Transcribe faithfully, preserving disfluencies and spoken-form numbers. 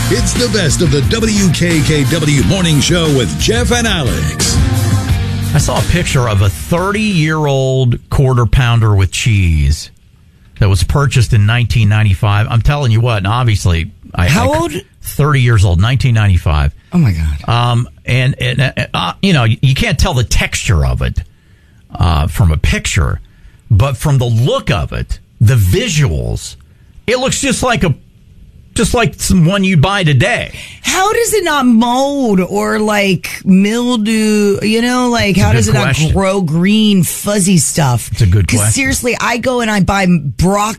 It's the best of the W K K W Morning Show with Jeff and Alex. I saw a picture of a thirty-year-old quarter pounder with cheese that was purchased in nineteen ninety-five. I'm telling you what, and obviously... I, How I, old? thirty years old, nineteen ninety-five. Oh, my God. Um, and, and uh, you know, you can't tell the texture of it uh, from a picture, but from the look of it, the visuals, it looks just like a just like some one you buy today. How does it not mold or like mildew? You know, like how does it question. not grow green, fuzzy stuff? It's a good question. Because seriously, I go and I buy broccoli.